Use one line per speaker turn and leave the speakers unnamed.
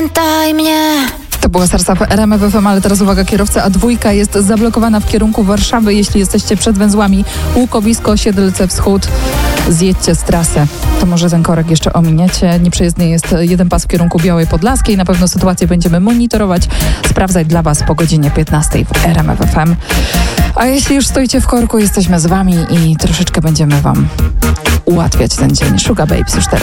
Pamiętaj mnie.
To była Sarsa w RMF FM, ale teraz uwaga, kierowca A2 jest zablokowana w kierunku Warszawy. Jeśli jesteście przed węzłami Łukowisko, Siedlce Wschód, zjedźcie z trasy. To może ten korek jeszcze ominiecie. Nieprzejezdny jest jeden pas w kierunku Białej Podlaskiej. Na pewno sytuację będziemy monitorować, sprawdzać dla Was po godzinie 15 w RMF FM. A jeśli już stoicie w korku, jesteśmy z Wami i troszeczkę będziemy Wam ułatwiać ten dzień. Sugar Babes już teraz.